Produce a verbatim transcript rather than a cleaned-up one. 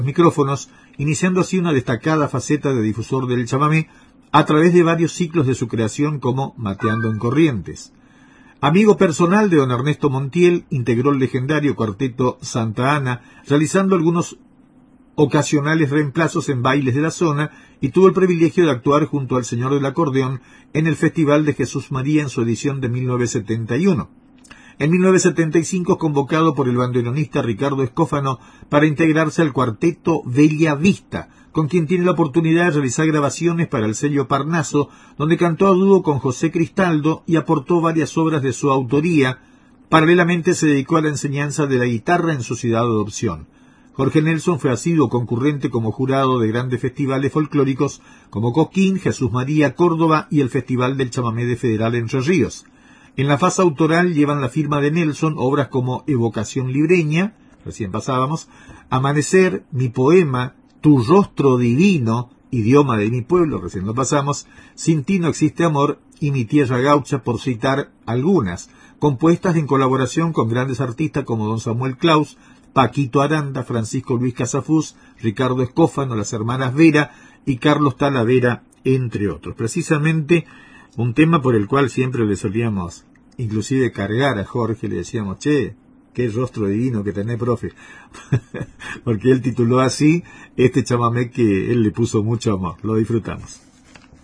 micrófonos, iniciando así una destacada faceta de difusor del chamamé a través de varios ciclos de su creación como Mateando en Corrientes. Amigo personal de don Ernesto Montiel, integró el legendario cuarteto Santa Ana, realizando algunos ocasionales reemplazos en bailes de la zona, y tuvo el privilegio de actuar junto al señor del acordeón en el Festival de Jesús María en su edición de mil novecientos setenta y uno. En mil novecientos setenta y cinco es convocado por el bandoneonista Ricardo Escófano para integrarse al cuarteto Bella Vista, con quien tiene la oportunidad de realizar grabaciones para el sello Parnaso, donde cantó a dúo con José Cristaldo y aportó varias obras de su autoría. Paralelamente se dedicó a la enseñanza de la guitarra en su ciudad de adopción. Jorge Nelson fue asiduo concurrente como jurado de grandes festivales folclóricos como Coquín, Jesús María, Córdoba y el Festival del Chamamé de Federal Entre Ríos. En la fase autoral llevan la firma de Nelson obras como Evocación Libreña, recién pasábamos, Amanecer, Mi Poema, Tu Rostro Divino, Idioma de mi pueblo, recién lo pasamos, Sin ti no existe amor y Mi Tierra Gaucha, por citar algunas, compuestas en colaboración con grandes artistas como don Samuel Claus, Paquito Aranda, Francisco Luis Casafús, Ricardo Escófano, las hermanas Vera y Carlos Talavera, entre otros. Precisamente un tema por el cual siempre le solíamos inclusive cargar a Jorge, le decíamos, che, qué rostro divino que tenés, profe, porque él tituló así este chamamé que él le puso mucho amor. Lo disfrutamos.